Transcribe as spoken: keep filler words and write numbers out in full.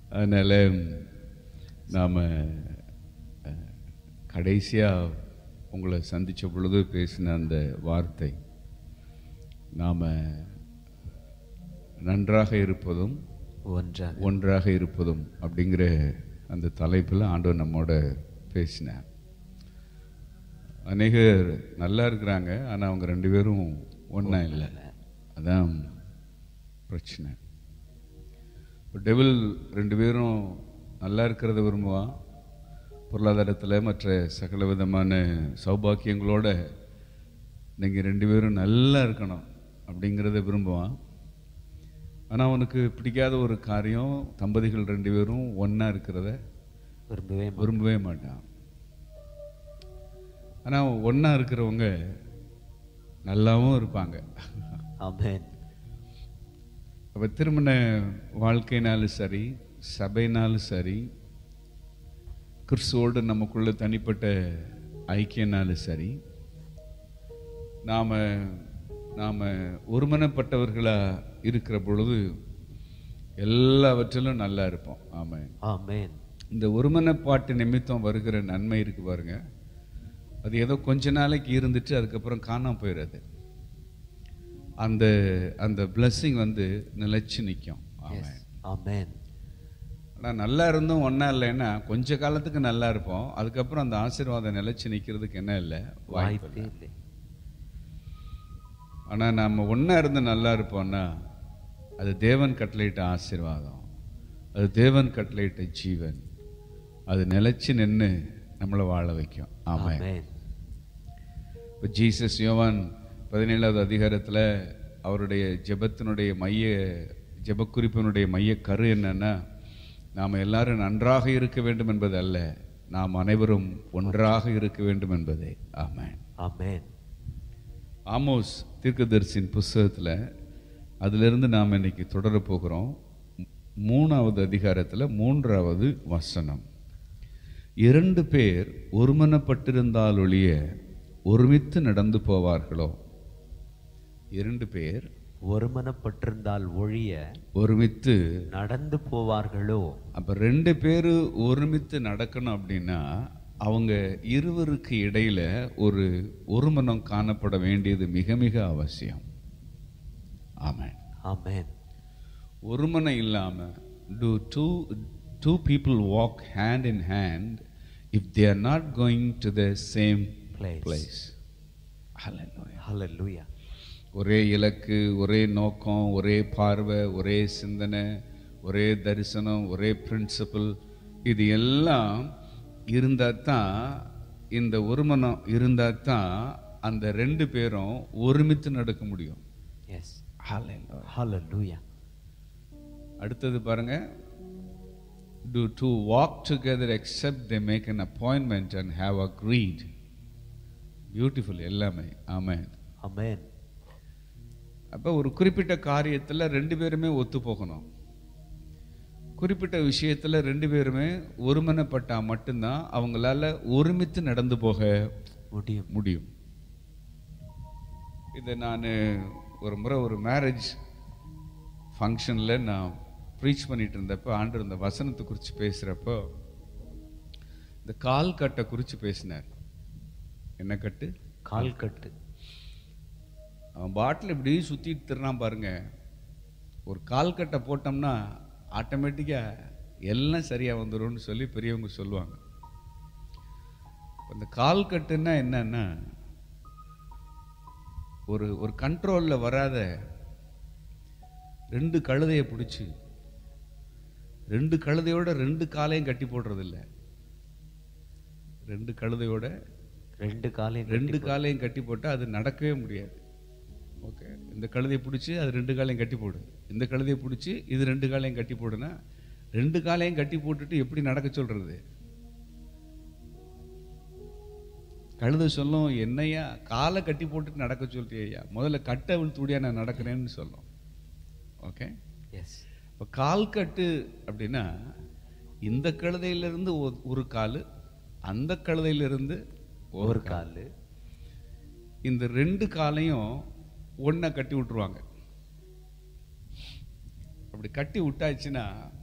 அதனால் நாம் கடைசியாக உங்களை சந்தித்த பொழுது பேசின அந்த வார்த்தை, நாம் நன்றாக இருப்பதும் ஒன்றாக ஒன்றாக இருப்பதும் அப்படிங்கிற அந்த தலைப்பில் ஆண்டவர் நம்மோட பேசினார். அநேகர் நல்லா இருக்கிறாங்க, ஆனால் அவங்க ரெண்டு பேரும் ஒன்றா இல்லை. அதான் பிரச்சனை. இப்போ டெவில் ரெண்டு பேரும் நல்லா இருக்கிறத விரும்புவான், பொருளாதாரத்தில் மற்ற சகல விதமான சௌபாக்கியங்களோட நீங்கள் ரெண்டு பேரும் நல்லா இருக்கணும் அப்படிங்கிறத விரும்புவான். ஆனால் அவனுக்கு பிடிக்காத ஒரு காரியம், தம்பதிகள் ரெண்டு பேரும் ஒன்றா இருக்கிறத விரும்பவே விரும்பவே மாட்டான். ஆனால் ஒன்றா இருக்கிறவங்க நல்லாவும் இருப்பாங்க. ஆமென். அப்போ திருமண வாழ்க்கைனாலும் சரி, சபைனாலும் சரி, கிறிஸ்துவோடு நமக்குள்ள தனிப்பட்ட ஐக்கியனாலும் சரி, நாம் நாம் ஒருமனப்பட்டவர்களாக இருக்கிற பொழுது எல்லாவற்றிலும் நல்லா இருப்போம். ஆமென். ஆமென். இந்த ஒருமனப்பாட்டு நிமித்தம் வருகிற நன்மை இருக்கு பாருங்க, அது ஏதோ கொஞ்ச நாளைக்கு இருந்துட்டு அதுக்கப்புறம் காணாம போயிடாது. அந்த அந்த பிளஸ்ஸிங் வந்து நிலைச்சு நிற்கும். ஆமென். ஆமென். ஆனால் நல்லா இருந்தும் ஒன்றா இல்லைன்னா கொஞ்ச காலத்துக்கு நல்லா இருப்போம், அதுக்கப்புறம் அந்த ஆசீர்வாதம் நிலைச்சு நிற்கிறதுக்கு என்ன இல்லை, வாய்ப்பு இல்லை. ஆனால் நாம் ஒன்றா இருந்து நல்லா இருப்போம்னா அது தேவன் கட்டளையிட்ட ஆசீர்வாதம், அது தேவன் கட்டளையிட்ட ஜீவன், அது நிலைச்சு நின்று நம்மளை வாழ வைக்கும். ஆமென். இப்போ ஜீசஸ் யோவான் பதினேழாவது அதிகாரத்தில் அவருடைய ஜெபத்தினுடைய மைய ஜெபக்குறிப்பினுடைய மைய கரு என்னன்னா, நாம் எல்லாரும் நன்றாக இருக்க வேண்டும் என்பது அல்ல, நாம் அனைவரும் ஒன்றாக இருக்க வேண்டும் என்பதே. ஆமென். ஆமென். ஆமோஸ் தீர்க்கதரிசியின் புஸ்தகத்தில் அதிலிருந்து நாம் இன்னைக்கு தொடர போகிறோம். மூணாவது அதிகாரத்தில் மூன்றாவது வசனம், இரண்டு பேர் ஒருமனப்பட்டிருந்தால் ஒழிய ஒருமித்து நடந்து போவார்களோ. இரண்டு பேர் ஒருமனப்பட்டிருந்தால் ஒழிய ஒருமித்து நடந்து போவார்களோ. அப்ப ரெண்டு பேரு ஒருமித்து நடக்கணும் அப்படின்னா அவங்க இருவருக்கு இடையில ஒரு ஒருமனம் காணப்பட வேண்டியது மிக மிக அவசியம். ஆமென். ஆமென். ஒருமனம் இல்லாம do two two people walk hand in hand if they are not going to the same place. place. Hallelujah. Hallelujah. ஒரே இலக்கு, ஒரே நோக்கம், ஒரே பார்வை, ஒரே சிந்தனை, ஒரே தரிசனம், ஒரே பிரின்சிபல், இது எல்லாம் இருந்தால் தான், இந்த ஒருமனம் இருந்தால் தான் அந்த ரெண்டு பேரும் ஒருமித்து நடக்க முடியும். எஸ். Hallelujah. அடுத்தது பாருங்க, do two walk together except they make an appointment and have agreed. Beautiful எல்லாமே. ஆமென். ஆமென். அப்போ ஒரு குறிப்பிட்ட காரியத்தில் ரெண்டு பேருமே ஒத்து போகணும். குறிப்பிட்ட விஷயத்தில் ரெண்டு பேருமே ஒருமனப்பட்டால் மட்டும்தான் அவங்களால ஒருமித்து நடந்து போக முடியும் முடியும் இதை நான் ஒரு முறை ஒரு மேரேஜ் ஃபங்க்ஷனில் நான் ப்ரீச் பண்ணிட்டு இருந்தப்போ ஆண்டு இந்த வசனத்தை குறித்து பேசுகிறப்போ இந்த கால் கட்டை குறித்து பேசினார். என்ன கட்டு? கால் கட்டு. அவன் பாட்டில் இப்படி சுற்றிட்டு திருறான் பாருங்க. ஒரு கால் கட்டை போட்டோம்னா ஆட்டோமேட்டிக்காக எல்லாம் சரியாக வந்துடும்னு சொல்லி பெரியவங்க சொல்லுவாங்க. அந்த கால் கட்டுன்னா என்னன்னா, ஒரு ஒரு கண்ட்ரோலில் வராத ரெண்டு கழுதையை பிடிச்சி ரெண்டு கழுதையோட ரெண்டு காலையும் கட்டி போடுறது இல்லை. ரெண்டு கழுதையோட ரெண்டு காலையும் ரெண்டு காலையும் கட்டி போட்டால் அது நடக்கவே முடியாது. ஓகே, இந்த கழுதையை பிடிச்சி அது ரெண்டு காலையும் கட்டி போடு, இந்த கழுதையை பிடிச்சி இது ரெண்டு காலையும் கட்டி போடுனா ரெண்டு காலையும் கட்டி போட்டுட்டு எப்படி நடக்க சொல்றது? கழுதை சொல்லும், என்னையா காலை கட்டி போட்டுட்டு நடக்க சொல்றியா, முதல்ல கட்டை விழுத்துடியா நான் நடக்கிறேன்னு சொல்லும். Okay, S. இப்போ கால் கட்டு அப்படின்னா இந்த கழுதையிலிருந்து ஒரு கால், அந்த கழுதையிலிருந்து ஒரு கால், இந்த ரெண்டு காலையும் ஒன்றை கட்டி விட்டுருவாங்க. அப்படி கட்டி விட்டாச்சுன்னா